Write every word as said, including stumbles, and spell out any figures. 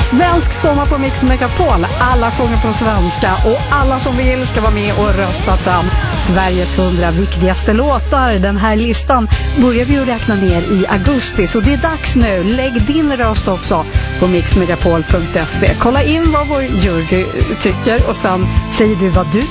Svensk sommar på Mix Megapol. Alla sjunger på svenska och alla som vill ska vara med och rösta fram Sveriges hundra viktigaste låtar. Den här listan börjar vi att räkna ner i augusti, så det är dags nu. Lägg din röst också på mix megapol punkt se. Kolla in vad vår jury tycker och sen säger du vad du